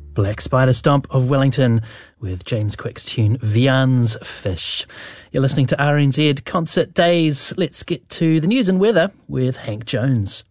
Black Spider Stomp of Wellington with James Quick's tune Vian's Fish. You're listening to RNZ Concert Days. Let's get to the news and weather with Hank Jones.